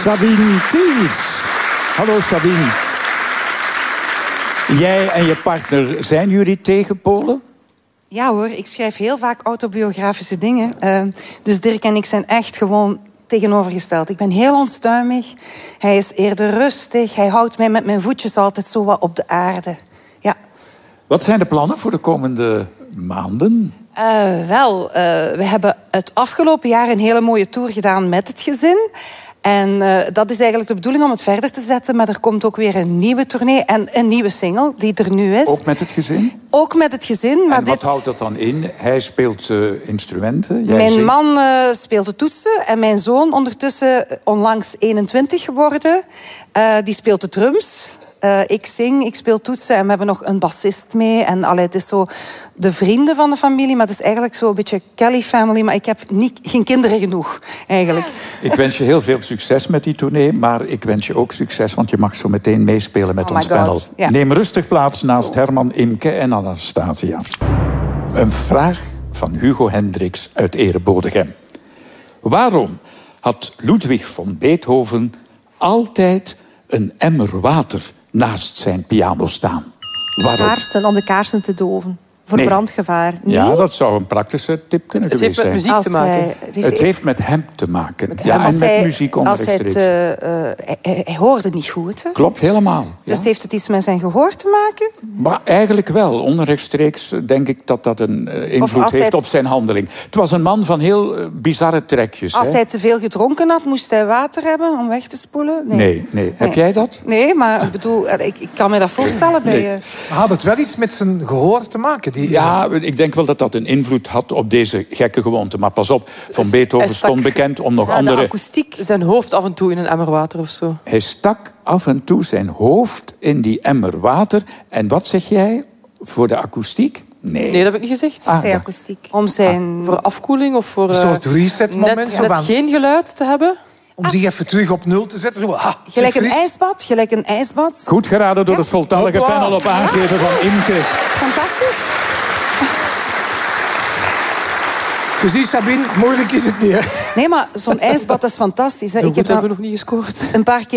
Sabine Tiels. Hallo Sabine. Jij en je partner, zijn jullie tegenpolen? Ja hoor, ik schrijf heel vaak autobiografische dingen. Dus Dirk en ik zijn echt gewoon tegenovergesteld. Ik ben heel onstuimig. Hij is eerder rustig. Hij houdt mij met mijn voetjes altijd zo wat op de aarde. Ja. Wat zijn de plannen voor de komende maanden? We hebben het afgelopen jaar een hele mooie tour gedaan met het gezin. En dat is eigenlijk de bedoeling om het verder te zetten. Maar er komt ook weer een nieuwe tournee en een nieuwe single die er nu is. Ook met het gezin? Ook met het gezin. Maar en wat houdt dat dan in? Hij speelt instrumenten? Jij mijn zingt? man speelt de toetsen. En mijn zoon, ondertussen onlangs 21 geworden, die speelt de drums. Ik zing, ik speel toetsen en we hebben nog een bassist mee. En het is zo de vrienden van de familie, maar het is eigenlijk zo een beetje Kelly family. Maar ik heb geen kinderen genoeg, eigenlijk. Ik wens je heel veel succes met die tournee, maar ik wens je ook succes, want je mag zo meteen meespelen met ons panel. Ja. Neem rustig plaats naast Herman, Imke en Anastasia. Een vraag van Hugo Hendricks uit Erebodegem. Waarom had Ludwig van Beethoven altijd een emmer water naast zijn piano staan? Waarom? Kaarsen, om de kaarsen te doven. Voor Nee. brandgevaar. Nee? Ja, dat zou een praktische tip kunnen geweest zijn. Het heeft met muziek te maken. Het heeft met hem te maken. Ja, en met muziek onrechtstreeks. Hij hoorde niet goed, hè? Klopt, helemaal. Dus Ja. heeft het iets met zijn gehoor te maken? Maar eigenlijk wel. Onrechtstreeks denk ik dat dat een invloed als heeft hij- op zijn handeling. Het was een man van heel bizarre trekjes. Als hè? hij te veel gedronken had, moest hij water hebben om weg te spoelen? Nee. Heb jij dat? Nee, maar ik bedoel, ik kan me dat voorstellen bij je. Had het wel iets met zijn gehoor te maken? Ja, ik denk wel dat dat een invloed had op deze gekke gewoonte. Maar pas op, Van Beethoven hij stak- stond bekend om nog De andere... akoestiek, zijn hoofd af en toe in een emmer water of zo. Hij stak af en toe zijn hoofd in die emmer water. En wat zeg jij voor de akoestiek? Nee. Nee, dat heb ik niet gezegd. Zijn akoestiek. Om zijn... Voor afkoeling of voor Een soort reset-moment, net zo van- geen geluid te hebben. Om zich even terug op nul te zetten. Zo, Gelijk een fris. ijsbad, gelijk een ijsbad. Goed geraden door het voltallige Hopla. panel op aangeven van Imke. Fantastisch. Je ziet, Sabine, moeilijk is het niet. Hè? Nee, maar zo'n ijsbad, dat is fantastisch. Hè. Zo Ik heb goed hebben we dat nog niet gescoord. een paar keer